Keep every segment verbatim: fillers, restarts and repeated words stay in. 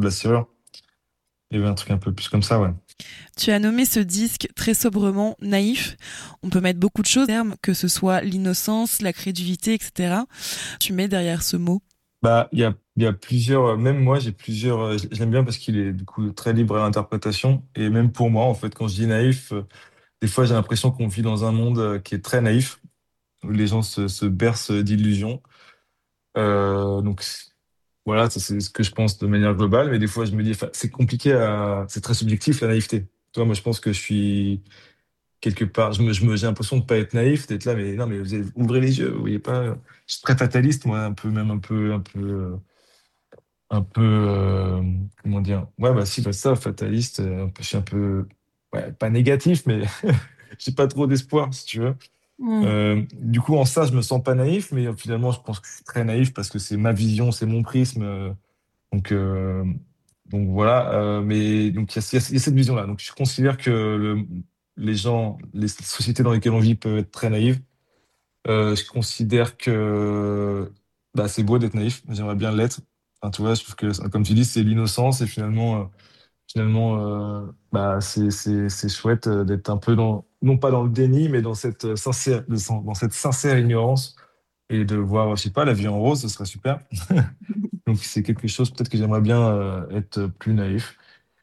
de la serrure. Il y avait un truc un peu plus comme ça, ouais. Tu as nommé ce disque très sobrement naïf. On peut mettre beaucoup de choses, termes, que ce soit l'innocence, la crédulité, et cetera. Tu mets derrière ce mot. Bah, il y a, il y a plusieurs, euh, même moi, j'ai plusieurs, euh, je je l'aime bien parce qu'il est du coup très libre à l'interprétation. Et même pour moi, en fait, quand je dis naïf, euh, des fois, j'ai l'impression qu'on vit dans un monde euh, qui est très naïf, où les gens se, se bercent d'illusions. Euh, donc, c- voilà, ça, c'est ce que je pense de manière globale. Mais des fois, je me dis, enfin, c'est compliqué à, c'est très subjectif, la naïveté. Tu vois, moi, je pense que je suis quelque part, je me, je me, j'ai l'impression de pas être naïf, d'être là, mais non, mais vous avez- ouvrez les yeux, vous voyez pas. Je suis très fataliste, moi, un peu, même un peu, un peu. euh, un peu, euh, comment dire, ouais, bah si, bah ça, fataliste, euh, un peu- je suis un peu, ouais, pas négatif, mais j'ai pas trop d'espoir, si tu veux. Hmm. Euh, du coup, en ça, je me sens pas naïf, mais euh, finalement, je pense que je suis très naïf parce que c'est ma vision, c'est mon prisme. euh, donc, euh, donc voilà. Euh, mais donc, il y a, il y a- il y a cette vision-là. Donc, je considère que le, les gens, les sociétés dans lesquelles on vit peuvent être très naïves. Euh, je considère que bah, c'est beau d'être naïf. J'aimerais bien l'être. Enfin, tu vois, je trouve que, comme tu dis, c'est l'innocence et finalement, euh, finalement, euh, bah, c'est, c'est, c'est chouette euh, d'être un peu dans, non pas dans le déni, mais dans cette euh, sincère, dans cette sincère ignorance et de voir, je sais pas, la vie en rose, ce serait super. Donc, c'est quelque chose peut-être que j'aimerais bien euh, être plus naïf.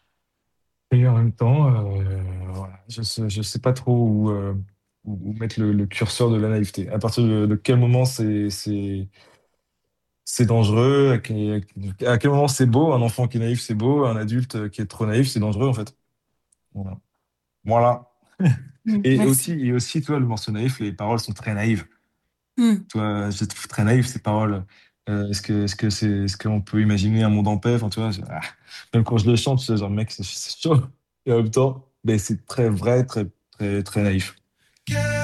Et en même temps, euh, voilà, je sais, je sais pas trop où, euh, où, où mettre le, le curseur de la naïveté. À partir de, de quel moment c'est, c'est, c'est dangereux, à quel, à quel moment c'est beau, un enfant qui est naïf, c'est beau, un adulte qui est trop naïf, c'est dangereux, en fait. Voilà. Voilà. Hmm. Et aussi, Merci. et aussi, toi, le morceau naïf, les paroles sont très naïves. Hmm. Toi, je trouve très naïf, ces paroles. Euh, est-ce que, est-ce que c'est, est-ce qu'on peut imaginer un monde en paix? Enfin, tu vois, je- ah. Même quand je le chante, je suis genre, mec, c'est c'est chaud. Et en même temps, ben, c'est très vrai, très, très, très naïf.